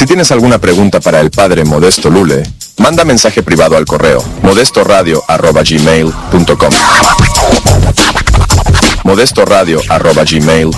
Si tienes alguna pregunta para el padre Modesto Lule, manda mensaje privado al correo modestoradio@gmail.com. modestoradio@gmail.com